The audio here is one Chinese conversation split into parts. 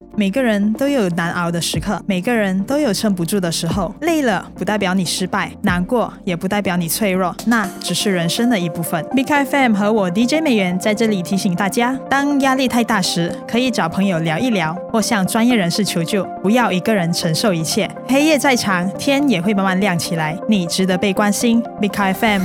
每个人都有难熬的时刻，每个人都有撑不住的时候。累了不代表你失败，难过也不代表你脆弱，那只是人生的一部分。Big FM 和我 DJ 美元在这里提醒大家，当压力太大时，可以找朋友聊一聊，或向专业人士求救，不要一个人承受一切。黑夜再长，天也会慢慢亮起来，你值得被关心。Big FM。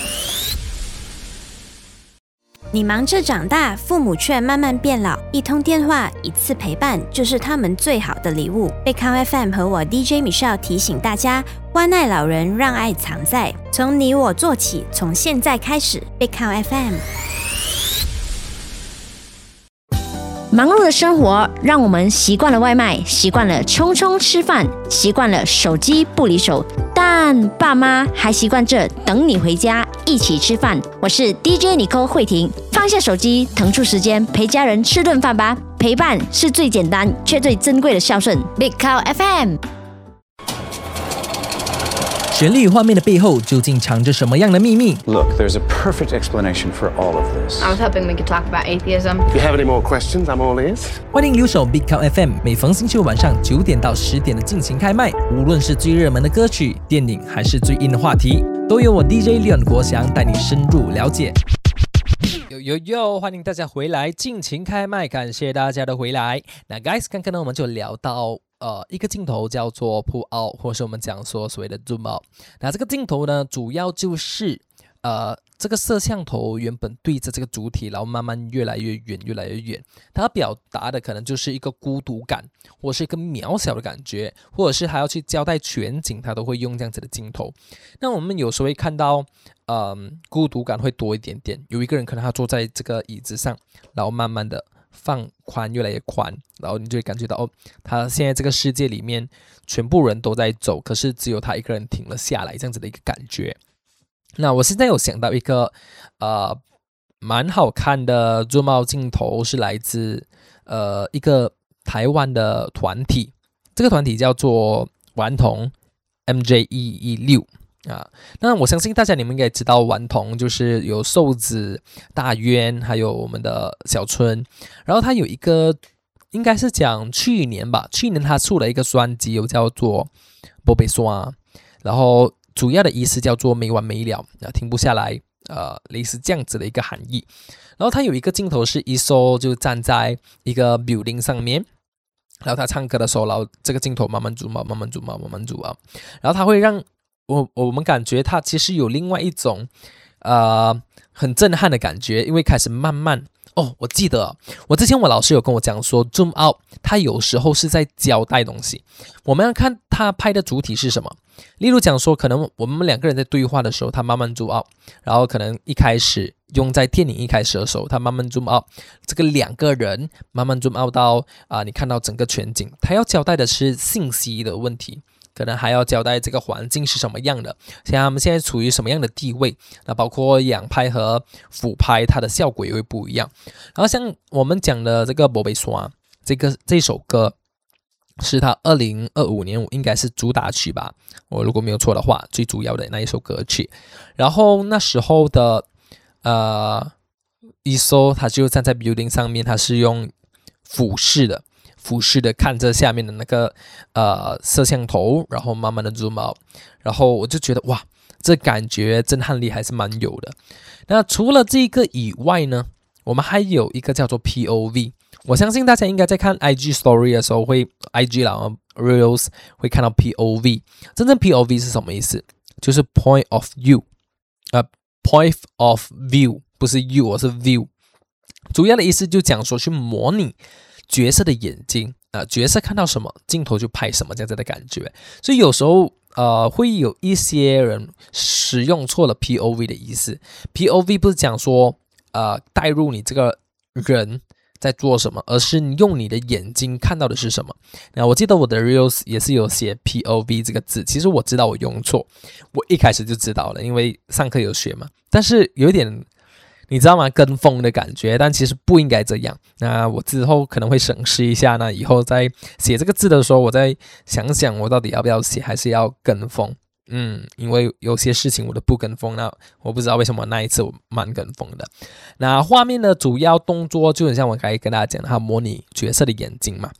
你忙着长大，父母却慢慢变老，一通电话，一次陪伴，就是他们最好的礼物。贝康 FM 和我 DJ Michelle 提醒大家，关爱老人，让爱藏在，从你我做起，从现在开始。贝康 FM。 忙碌的生活让我们习惯了外卖，习惯了匆匆吃饭，习惯了手机不离手，但爸妈还习惯着等你回家一起吃饭。我是 DJ Nicole 慧婷，放下手机，腾出时间陪家人吃顿饭吧。陪伴是最简单却最珍贵的孝顺。Big Cow FM。 旋律画面的背后究竟藏着什么样的秘密？ Look, there's a perfect explanation for all of this. I was hoping we could talk about atheism. If you have any more questions, I'm all ears. 欢迎留守 Big Cow FM， 每逢星期五晚上9点到10点的尽情开麦。无论是最热门的歌曲、电影，还是最硬的话题，都由我 DJ Leon 国祥带你深入了解。哟，欢迎大家回来，尽情开麦，感谢大家的回来。那 guys， 刚刚呢我们就聊到一个镜头叫做 pull out， 或是我们讲说所谓的 zoom out。那这个镜头呢，主要就是这个摄像头原本对着这个主体，然后慢慢越来越远，越来越远。它表达的可能就是一个孤独感，或是一个渺小的感觉，或者是还要去交代全景，它都会用这样子的镜头。那我们有时候会看到，孤独感会多一点点。有一个人可能他坐在这个椅子上，然后慢慢的放宽，越来越宽，然后你就会感觉到他现在这个世界里面全部人都在走，可是只有他一个人停了下来，这样子的一个感觉。那我现在有想到一个蛮好看的 zoom out 镜头，是来自一个台湾的团体，这个团体叫做顽童 MJ116 啊。那我相信大家你们应该知道，顽童就是有瘦子、大渊，还有我们的小春。然后他有一个应该是讲去年他出了一个专辑，有叫做不被刷，然后主要的意思叫做没完没了，停不下来，类似这样子的一个含义。然后他有一个镜头是ESO就站在一个 building 上面，然后他唱歌的时候，然后这个镜头慢慢zoom out，慢慢zoom out，慢慢zoom out，然后他会让我们感觉他其实有另外一种很震撼的感觉，因为开始慢慢我记得我之前我老师有跟我讲说 zoom out 他有时候是在交代东西，我们要看他拍的主体是什么。例如讲说可能我们两个人在对话的时候，他慢慢 zoom out， 然后可能一开始用在电影一开始的时候，他慢慢 zoom out， 这个两个人慢慢 zoom out 到你看到整个全景，他要交代的是信息的问题，可能还要交代这个环境是什么样的，像他们现在处于什么样的地位，那包括仰拍和俯拍它的效果也会不一样。然后像我们讲的这个没被刷这首歌是他2025年应该是主打曲吧，我如果没有错的话，最主要的那一首歌曲。然后那时候的ESO他就站在 building 上面，他是用俯视的看着下面的那个摄像头，然后慢慢的 zoom out， 然后我就觉得哇，这感觉震撼力还是蛮有的。那除了这个以外呢，我们还有一个叫做 POV， 我相信大家应该在看 IG Story 的时候会 IG 啦 Reels 会看到 POV。 真正 POV 是什么意思？就是 Point of View，Point of View 不是 you， 而是 View。 主要的意思就讲说去模拟角色的眼睛，角色看到什么镜头就拍什么这样子的感觉。所以有时候会有一些人使用错了 POV 的意思。 POV 不是讲说带入你这个人在做什么，而是你用你的眼睛看到的是什么。那我记得我的 Reels 也是有写 POV 这个字，其实我知道我用错，我一开始就知道了，因为上课有学嘛，但是有一点你知道吗？跟风的感觉，但其实不应该这样。那我之后可能会审视一下，那以后在写这个字的时候，我再想想我到底要不要写，还是要跟风。因为有些事情我都不跟风，那我不知道为什么那一次我蛮跟风的。那画面的主要动作就很像我刚才跟大家讲的，它模拟角色的眼睛嘛。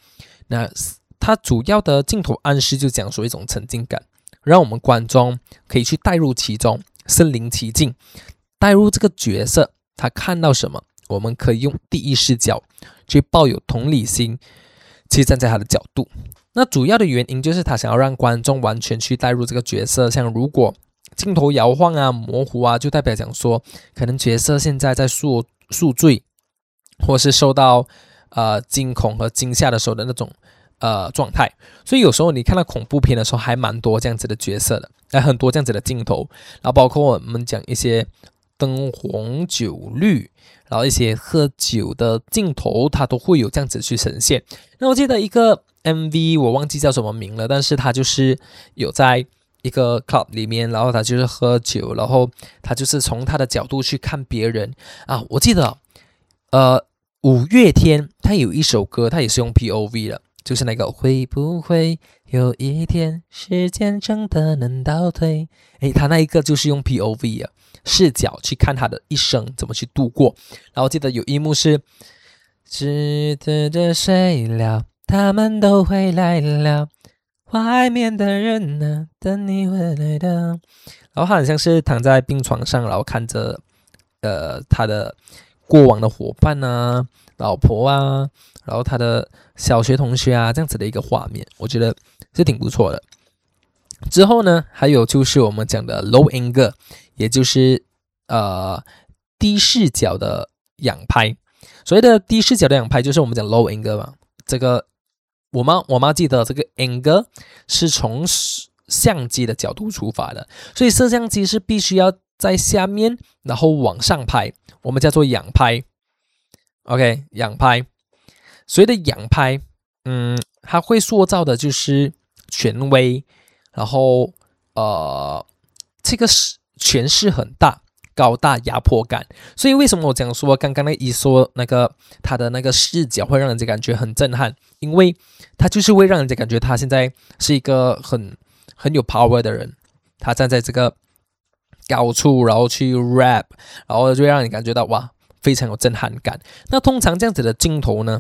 那它主要的镜头暗示就讲说一种沉浸感，让我们观众可以去带入其中，身临其境，带入这个角色，他看到什么，我们可以用第一视角去抱有同理心，去站在他的角度。那主要的原因就是他想要让观众完全去带入这个角色，像如果镜头摇晃啊、模糊啊，就代表讲说可能角色现在在宿醉，或是受到惊恐和惊吓的时候的那种状态。所以有时候你看到恐怖片的时候还蛮多这样子的角色的，很多这样子的镜头，然后包括我们讲一些灯红酒绿，然后一些喝酒的镜头，它都会有这样子去呈现。那我记得一个 MV 我忘记叫什么名了，但是它就是有在一个 club 里面，然后他就是喝酒，然后他就是从他的角度去看别人啊。我记得五月天他有一首歌，他也是用 POV 的，就是那个会不会有一天时间真的能倒退，他那一个就是用 POV 的视角去看他的一生怎么去度过。然后我记得有一幕是只等着睡了，他们都回来了，外面的人呢，等你回来的。然后他很像是躺在病床上，然后看着他的过往的伙伴啊、老婆啊，然后他的小学同学啊，这样子的一个画面，我觉得是挺不错的。之后呢，还有就是我们讲的 low angle， 也就是低视角的仰拍。所谓的低视角的仰拍，就是我们讲 low angle 嘛。这个我妈记得这个 angle 是从相机的角度出发的，所以摄像机是必须要在下面，然后往上拍，我们叫做仰拍。OK， 仰拍。所谓的仰拍，它会塑造的就是权威，然后这个权势很大。高大压迫感，所以为什么我讲说刚刚那个他的那个视角会让人家感觉很震撼，因为他就是会让人家感觉他现在是一个很有 power 的人，他站在这个高处，然后去 rap， 然后就会让你感觉到哇，非常有震撼感。那通常这样子的镜头呢，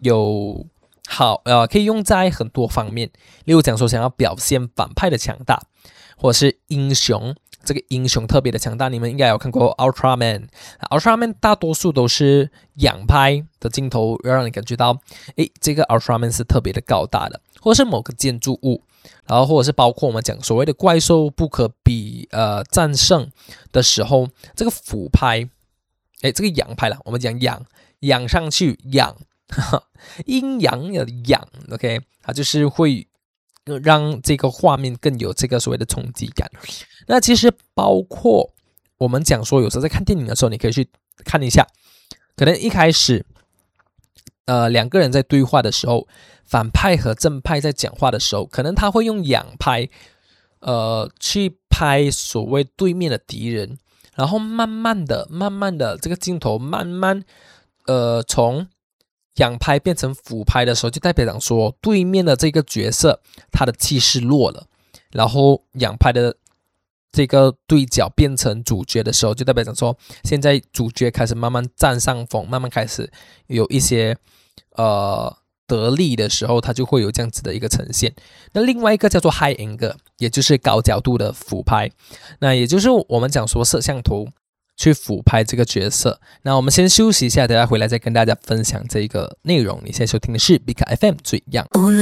可以用在很多方面，例如讲说想要表现反派的强大，或者是英雄。这个英雄特别的强大，你们应该有看过 Ultraman。Ultraman 大多数都是仰拍的镜头，要让你感觉到，这个 Ultraman 是特别的高大的，或者是某个建筑物，然后或者是包括我们讲所谓的怪兽不可比战胜的时候，这个俯拍，这个仰拍啦，我们讲仰上去仰，阴阳的仰 ，OK， 它就是会让这个画面更有这个所谓的冲击感。那其实包括我们讲说，有时候在看电影的时候，你可以去看一下，可能一开始两个人在对话的时候，反派和正派在讲话的时候，可能他会用仰拍去拍所谓对面的敌人，然后慢慢的这个镜头慢慢从仰拍变成俯拍的时候，就代表讲说对面的这个角色他的气势弱了，然后仰拍的这个对角变成主角的时候，就代表讲说现在主角开始慢慢占上风，慢慢开始有一些得力的时候，它就会有这样子的一个呈现。那另外一个叫做 high angle， 也就是高角度的俯拍，那也就是我们讲说摄像头去俯拍这个角色。那我们先休息一下，等下回来再跟大家分享这个内容。你现在收听的是 Big FM 最样。